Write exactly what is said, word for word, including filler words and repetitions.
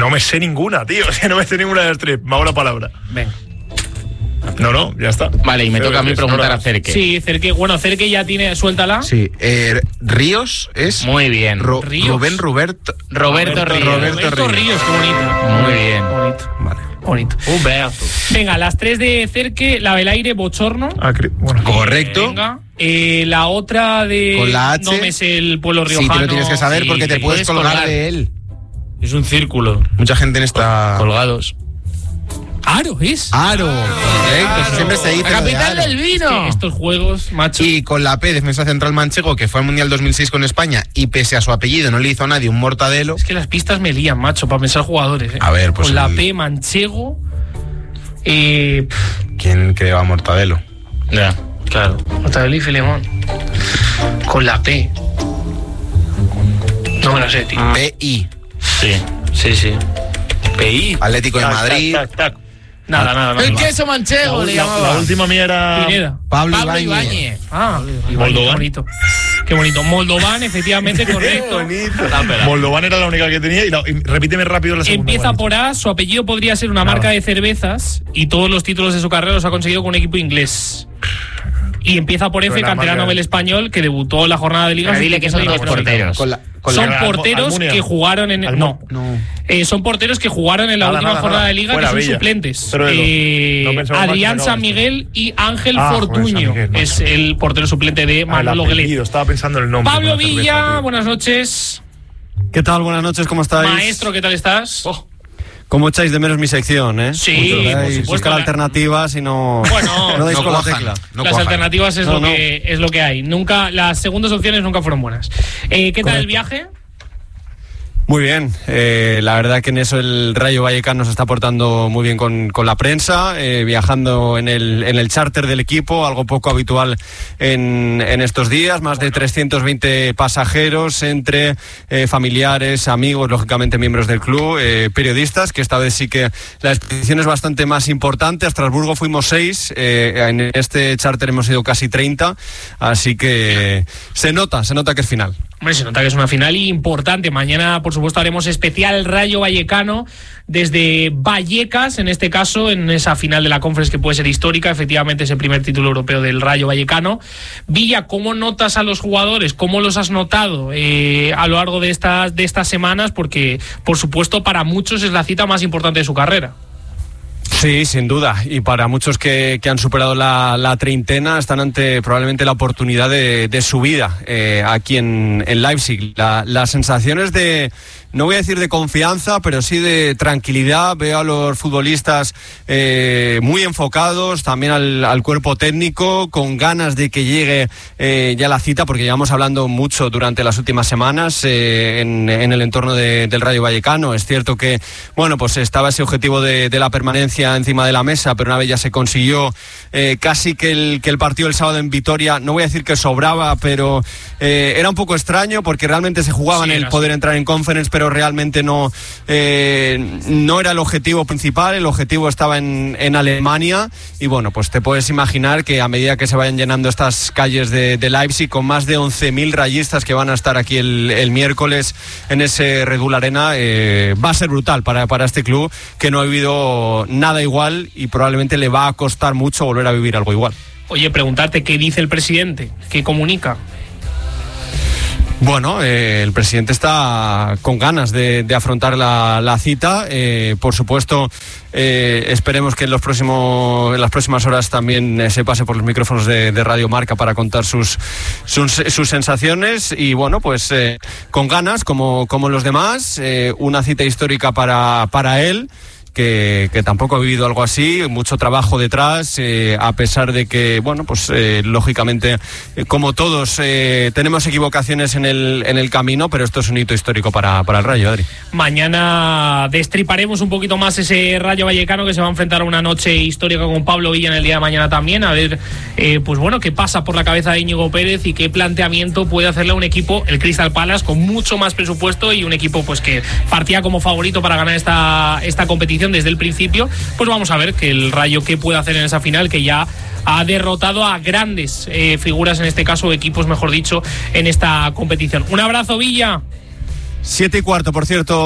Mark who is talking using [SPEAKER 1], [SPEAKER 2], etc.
[SPEAKER 1] no me sé ninguna, tío. O sea, no me sé ninguna de las tres. Me hago la palabra.
[SPEAKER 2] Venga.
[SPEAKER 1] No, no, ya está.
[SPEAKER 3] Vale, y me
[SPEAKER 1] Pero
[SPEAKER 3] toca a mí
[SPEAKER 1] es
[SPEAKER 3] preguntar
[SPEAKER 1] hora.
[SPEAKER 3] a Cerque.
[SPEAKER 2] Sí, Cerque, bueno, Cerque ya tiene, suéltala.
[SPEAKER 4] Sí, eh, Ríos es...
[SPEAKER 3] Muy bien.
[SPEAKER 4] Ro-
[SPEAKER 2] Ríos.
[SPEAKER 4] Rubén Roberto...
[SPEAKER 3] Roberto Ríos.
[SPEAKER 4] Roberto
[SPEAKER 2] Roberto
[SPEAKER 4] Ríos.
[SPEAKER 2] Ríos, qué bonito.
[SPEAKER 3] Muy bien.
[SPEAKER 2] Bonito,
[SPEAKER 4] Vale.
[SPEAKER 2] bonito.
[SPEAKER 3] Un beso.
[SPEAKER 2] Venga, las tres de Cerque, la del aire, Bochorno.
[SPEAKER 1] Ah, cre- bueno.
[SPEAKER 4] Correcto.
[SPEAKER 2] Venga. Eh, la otra de...
[SPEAKER 4] Con la H.
[SPEAKER 2] No me sé el pueblo riojano.
[SPEAKER 4] Sí, te lo tienes que saber
[SPEAKER 3] sí,
[SPEAKER 4] porque te
[SPEAKER 3] te
[SPEAKER 4] puedes
[SPEAKER 3] puedes
[SPEAKER 4] colgar,
[SPEAKER 3] colgar.
[SPEAKER 4] de él.
[SPEAKER 3] Es un círculo.
[SPEAKER 4] Mucha gente en esta...
[SPEAKER 3] Colgados.
[SPEAKER 2] Aro, ¿es?
[SPEAKER 4] Aro, correcto. Siempre se dice
[SPEAKER 3] La
[SPEAKER 4] lo de
[SPEAKER 3] capital
[SPEAKER 4] Aro.
[SPEAKER 3] del
[SPEAKER 2] Que
[SPEAKER 3] vino.
[SPEAKER 2] estos juegos, macho.
[SPEAKER 4] Y con la P, defensa central manchego, que fue al Mundial dos mil seis con España, y pese a su apellido no le hizo a nadie un mortadelo.
[SPEAKER 2] Es que las pistas me lían, macho, para pensar jugadores. ¿eh?
[SPEAKER 4] A ver, pues
[SPEAKER 2] Con la
[SPEAKER 4] el-
[SPEAKER 2] P, Manchego. Eh,
[SPEAKER 4] ¿Quién creaba mortadelo?
[SPEAKER 3] Ya, claro.
[SPEAKER 2] Mortadelo y Filemón. Con la P. No me lo sé, tío.
[SPEAKER 4] P I.
[SPEAKER 3] Sí, sí, sí. P I.
[SPEAKER 4] Atlético de
[SPEAKER 1] Tac,
[SPEAKER 4] Madrid.
[SPEAKER 1] tac, tac, tac.
[SPEAKER 2] Nada, nada, nada.
[SPEAKER 3] El
[SPEAKER 2] Va.
[SPEAKER 3] queso manchego le
[SPEAKER 1] La,
[SPEAKER 3] llamaba.
[SPEAKER 1] la última mía era...
[SPEAKER 2] Pineda.
[SPEAKER 4] Pablo,
[SPEAKER 3] Pablo
[SPEAKER 4] Ibáñez.
[SPEAKER 3] Ibáñez.
[SPEAKER 2] Ah,
[SPEAKER 1] Moldovan.
[SPEAKER 2] qué bonito. Qué bonito. Moldovan, efectivamente, correcto.
[SPEAKER 1] Moldovan era la única que tenía. Y, la- y repíteme rápido la segunda.
[SPEAKER 2] Empieza
[SPEAKER 1] ¿vale?
[SPEAKER 2] por A, su apellido podría ser una
[SPEAKER 1] Nada.
[SPEAKER 2] marca de cervezas y todos los títulos de su carrera los ha conseguido con un equipo inglés. Y empieza por F,
[SPEAKER 1] Pero la
[SPEAKER 2] canterano
[SPEAKER 1] marca-
[SPEAKER 2] del español, que debutó en la jornada de liga.
[SPEAKER 3] Pero dile que son dos porteros.
[SPEAKER 4] Con la, con
[SPEAKER 2] Son
[SPEAKER 4] la,
[SPEAKER 1] Almu-
[SPEAKER 2] porteros
[SPEAKER 1] Almunia.
[SPEAKER 2] que jugaron en...
[SPEAKER 1] Almu-
[SPEAKER 2] No,
[SPEAKER 4] no.
[SPEAKER 2] Eh, son porteros que jugaron en la
[SPEAKER 1] Nada,
[SPEAKER 2] última
[SPEAKER 1] nada,
[SPEAKER 2] jornada
[SPEAKER 1] nada.
[SPEAKER 2] de liga,
[SPEAKER 1] Fuera,
[SPEAKER 2] que son
[SPEAKER 1] Bella.
[SPEAKER 2] suplentes.
[SPEAKER 1] Cero de dos.
[SPEAKER 2] Eh,
[SPEAKER 1] No pensaba más,
[SPEAKER 2] Adrián
[SPEAKER 1] me
[SPEAKER 2] San
[SPEAKER 1] acabo de
[SPEAKER 2] Miguel y Ángel
[SPEAKER 1] Ah, joder,
[SPEAKER 2] Fortuño
[SPEAKER 1] San Miguel, macho.
[SPEAKER 2] es el portero suplente de
[SPEAKER 1] Ah, el
[SPEAKER 2] Manolo
[SPEAKER 1] apellido,
[SPEAKER 2] Guelet.
[SPEAKER 1] estaba pensando en el nombre.
[SPEAKER 2] Pablo
[SPEAKER 1] con la cerveza,
[SPEAKER 2] Villa,
[SPEAKER 1] tío.
[SPEAKER 2] buenas noches.
[SPEAKER 5] ¿Qué tal? Buenas noches, ¿cómo estáis?
[SPEAKER 2] Maestro, ¿qué tal estás?
[SPEAKER 5] ¿Cómo echáis de menos mi sección, eh?
[SPEAKER 2] Sí,
[SPEAKER 5] Mucho.
[SPEAKER 2] por
[SPEAKER 5] Dais
[SPEAKER 2] supuesto.
[SPEAKER 5] buscar
[SPEAKER 2] La-
[SPEAKER 5] alternativas y no,
[SPEAKER 2] Bueno,
[SPEAKER 5] no dais
[SPEAKER 4] no
[SPEAKER 5] con la
[SPEAKER 4] cuajan.
[SPEAKER 5] tecla.
[SPEAKER 4] No
[SPEAKER 2] las
[SPEAKER 4] cuajan.
[SPEAKER 2] alternativas es,
[SPEAKER 5] No,
[SPEAKER 2] lo
[SPEAKER 5] no.
[SPEAKER 2] que, es lo que hay. Nunca, las segundas opciones nunca fueron buenas. Eh, ¿Qué tal el viaje?
[SPEAKER 5] Muy bien, eh, la verdad que en eso el Rayo Vallecano se está portando muy bien con, con la prensa, eh, viajando en el, en el charter del equipo, algo poco habitual en, en estos días, más de trescientos veinte pasajeros entre eh, familiares, amigos, lógicamente miembros del club, eh, periodistas, que esta vez sí que la expedición es bastante más importante. A Estrasburgo fuimos seis, eh, en este charter hemos ido casi treinta, así que se nota, se nota que es final.
[SPEAKER 2] Hombre, se nota que es una final importante. Mañana, por supuesto, haremos especial Rayo Vallecano desde Vallecas, en este caso, en esa final de la Conference que puede ser histórica. Efectivamente, es el primer título europeo del Rayo Vallecano. Villa, ¿cómo notas a los jugadores? ¿Cómo los has notado eh, a lo largo de estas, de estas semanas? Porque, por supuesto, para muchos es la cita más importante de su carrera.
[SPEAKER 5] Sí, sin duda. Y para muchos que, que han superado la, la treintena están ante probablemente la oportunidad de, de su vida eh, aquí en, en Leipzig. La, las sensaciones de, no voy a decir de confianza, pero sí de tranquilidad. Veo a los futbolistas eh, muy enfocados, también al, al cuerpo técnico, con ganas de que llegue eh, ya la cita, porque llevamos hablando mucho durante las últimas semanas eh, en, en el entorno de, del Rayo Vallecano. Es cierto que, bueno, pues estaba ese objetivo de, de la permanencia encima de la mesa, pero una vez ya se consiguió, eh, casi que el, que el partido del sábado en Vitoria, no voy a decir que sobraba, pero eh, era un poco extraño porque realmente se jugaba
[SPEAKER 2] Sí,
[SPEAKER 5] en el
[SPEAKER 2] era
[SPEAKER 5] poder
[SPEAKER 2] así.
[SPEAKER 5] entrar en Conference, pero realmente no, eh, no era el objetivo principal. El objetivo estaba en, en Alemania y bueno, pues te puedes imaginar que a medida que se vayan llenando estas calles de, de Leipzig, con más de once mil rayistas que van a estar aquí el, el miércoles en ese Red Bull Arena, eh, va a ser brutal para, para este club, que no ha vivido nada igual y probablemente le va a costar mucho volver a vivir algo igual.
[SPEAKER 2] Oye, preguntarte, ¿qué dice el presidente? ¿Qué comunica?
[SPEAKER 5] Bueno, eh, el presidente está con ganas de, de afrontar la, la cita. Eh, por supuesto, eh, esperemos que en, los próximos, en las próximas horas también eh, se pase por los micrófonos de, de Radio Marca para contar sus, sus, sus sensaciones. Y bueno, pues eh, con ganas, como, como los demás, eh, una cita histórica para, para él. Que, que tampoco ha vivido algo así, mucho trabajo detrás, eh, a pesar de que, bueno, pues eh, lógicamente, eh, como todos, eh, tenemos equivocaciones en el, en el camino, pero esto es un hito histórico para, para el Rayo, Adri.
[SPEAKER 2] Mañana destriparemos un poquito más ese Rayo Vallecano, que se va a enfrentar a una noche histórica con Pablo Villa en el día de mañana también, a ver, eh, pues bueno, qué pasa por la cabeza de Íñigo Pérez y qué planteamiento puede hacerle a un equipo, el Crystal Palace, con mucho más presupuesto y un equipo pues que partía como favorito para ganar esta, esta competición desde el principio. Pues vamos a ver que el Rayo qué puede hacer en esa final, que ya ha derrotado a grandes eh, figuras, en este caso equipos, mejor dicho, en esta competición. Un abrazo, Villa.
[SPEAKER 5] Siete y cuarto, por cierto.